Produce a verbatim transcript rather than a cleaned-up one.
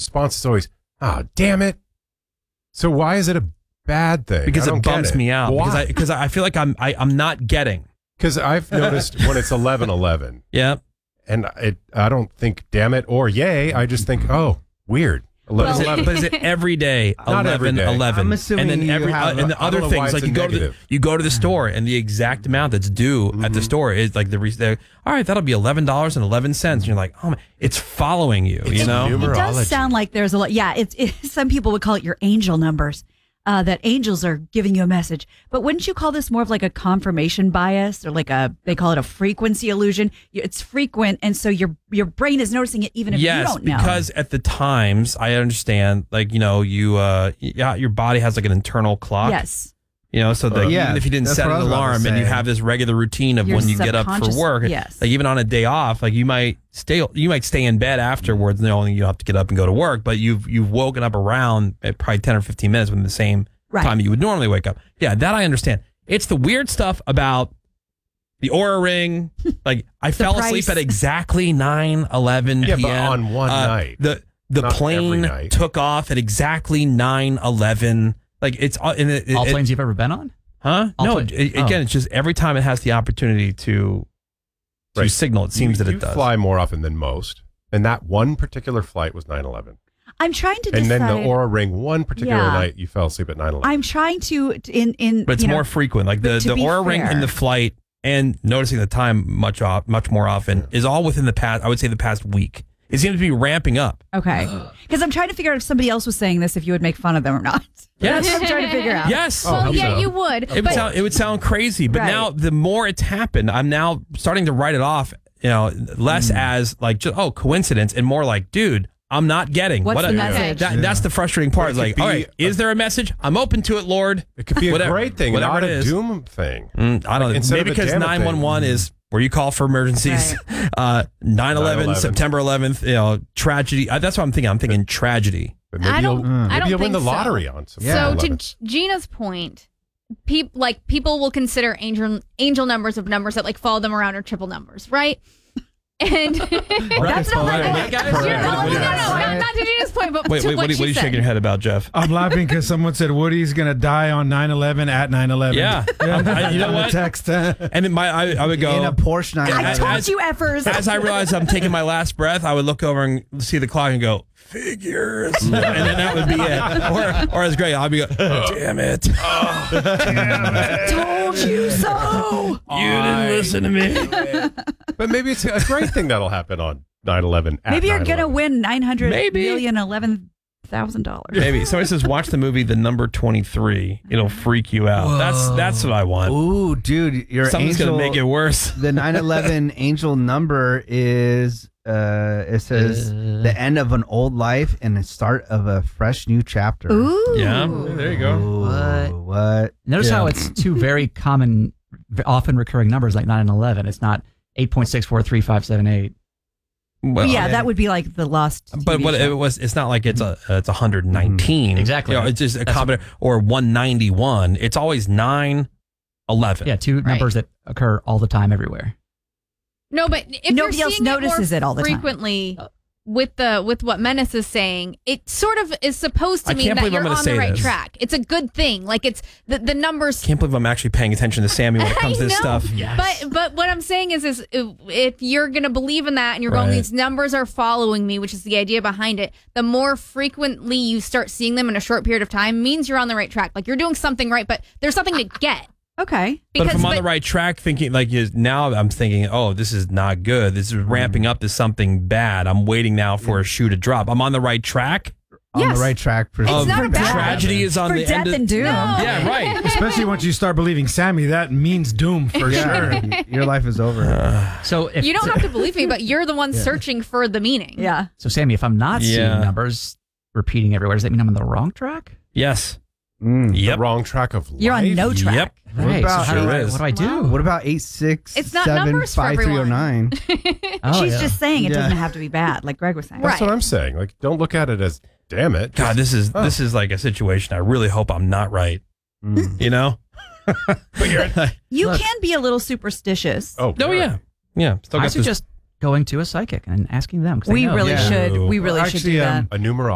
response is always, "Oh, damn it." So why is it a bad thing? Because it bums it. me out. Why? Because I because I feel like I'm I, I'm not getting. Because I've noticed when it's eleven eleven. Yeah. And it, I don't think damn it or yay. I just think, oh, weird. eleven But is, it, but is it every day? Not eleven, every day. eleven. I'm assuming and then you every have uh, and a- the I other don't know why things it's like a you go to the, negative. you go to the store and the exact amount that's due Mm-hmm. at the store is like the re- they're, all right, that'll be eleven dollars and eleven cents. And you're like, oh, man, it's following you. It's you know, numerology. It does sound like there's a lot. Yeah, it's it, some people would call it your angel numbers. Uh, that angels are giving you a message. But wouldn't you call this more of like a confirmation bias or like a, they call it a frequency illusion? It's frequent. And so your your brain is noticing it even if yes, you don't know. because at the times I understand, like, you know, you, uh, yeah, your body has like an internal clock. Yes. You know, so that Uh, yeah, even if you didn't that's set what an I was about to alarm and you say. have this regular routine of Your when you get up for subconscious- work, yes. like even on a day off, like you might stay, you might stay in bed afterwards, knowing you have to get up and go to work, but you've you've woken up around at probably ten or fifteen minutes within the same Right. time you would normally wake up. Yeah, that I understand. It's the weird stuff about the Aura Ring. Like I fell price. asleep at exactly nine eleven Yeah, p.m. but on one Uh, night. The the Not every plane night. took off at exactly nine eleven. Like it's uh, and it, All it, planes you've ever been on? Huh? All No, pla- it, oh. again, it's just every time it has the opportunity to to Right. signal, it seems you, that you it does. fly more often than most. And that one particular flight was nine eleven. I'm trying to And decide. then the Aura Ring, one particular Yeah. night, you fell asleep at nine eleven. I'm trying to, in, in But it's you know, more frequent. Like the, but to the be Aura Ring fair- in the flight and noticing the time much off, much more often is all within the past, I would say the past week. It seems to be ramping up. Okay. Because I'm trying to figure out if somebody else was saying this, if you would make fun of them or not. Yes. That's what I'm trying to figure out. Yes. Oh, Well, yeah, so. you would. It would but sound it would sound crazy, but Right. now the more it's happened, I'm now starting to write it off, you know, less Hmm. as like just oh coincidence and more like, dude, I'm not getting What's what the I- message? That, That's the frustrating part. It's It like, could all be right, is there a message? I'm open to it, Lord. It could be a Whatever- great thing, whatever not it a is. doom thing. Mm, I don't know. Instead Maybe of a because damn it thing. nine one one is where you call for emergencies. Uh, nine eleven, nine eleven. September eleventh, you know, tragedy. Uh, That's what I'm thinking. I'm thinking tragedy. But maybe I don't- you'll, maybe I don't you'll win think the so. lottery on September So to eleventh. G- Gina's point, peop, like people will consider angel angel numbers of numbers that like follow them around or triple numbers, right? And That's not like Right, guys? no, no, Yeah. no, no, no, not, not to Gina's point, but Wait, to wait, what what, are, she what are you said. shaking your head about, Jeff? I'm laughing because someone said Woody's going to die on nine eleven at nine eleven. Yeah. I- you know On the what? text. And then my, I, I would go In a Porsche nine I As- told as- you, effers. As I realized I'm taking my last breath, I would look over and see the clock and go, figures. and then that would be it. Or, or as Greg, I'd be go, damn it. told you so. You didn't listen to me. But maybe it's a great thing that'll happen on nine eleven. Maybe you're going to win nine hundred Maybe. million, eleven thousand dollars. Maybe. Somebody says, watch the movie The Number twenty-three. It'll freak you out. That's that's what I want. Ooh, dude, your Something's angel, going to make it worse. the nine eleven angel number is uh it says the end of an old life and the start of a fresh new chapter. Ooh. Yeah. There you go. Ooh, What? what? Notice Yeah. how it's two very common, v- often recurring numbers like nine and eleven. It's not eight point six four three five seven eight. Well, yeah, that would be like the Lost T V But what show. it was, it's not like it's a it's one hundred nineteen. Exactly. You know, it's just a That's- combination or one ninety-one. It's always nine eleven. Yeah, two numbers that occur all the time everywhere. No, but if Nobody you're else seeing notices it, it more all the time. frequently with the with what Menace is saying, it sort of is supposed to I mean can't that believe I'm you're gonna on the say right this. track. It's a good thing. Like it's the the numbers. Can't believe I'm actually paying attention to Sammy when it comes I to this know, stuff. But but what I'm saying is is if, if you're gonna believe in that and you're going, Right. these numbers are following me, which is the idea behind it. The more frequently you start seeing them in a short period of time means you're on the right track. Like you're doing something right, but there's something to get. Okay. But if I'm on but- the right track, thinking like is- now I'm thinking, oh, this is not good. This is ramping up to something bad. I'm waiting now for a shoe to drop. I'm on the right track. On Yes. the right track for It's Of not a bad tragedy is on For the death end. Of, and doom. No. yeah, right. Especially once you start believing Sammy, that means doom for sure. yeah, your life is over. So if You don't have to believe me, but you're the one searching for the meaning. Yeah. So Sammy, if I'm not Yeah. seeing numbers repeating everywhere, does that mean I'm on the wrong track? Yes. Mm. The Yep. wrong track of life. You're on no track. Yep. Right. about- so how do Sure I, is. what do I do? What about eight six It's not seven numbers for five three oh everyone. nine? Oh, She's yeah. just saying it Yeah. doesn't have to be bad, like Greg was saying. That's Right. what I'm saying. Like, don't look at it as, damn it. God, this is Oh. this is like a situation. I really hope I'm not right. Mm. You know. But you're. You Look. can be a little superstitious. Oh, No, very. yeah, yeah. Still I got this. suggest going to a psychic and asking them. 'cause they we know. really Yeah. should. We really Well, should actually, do that. um, a numerologist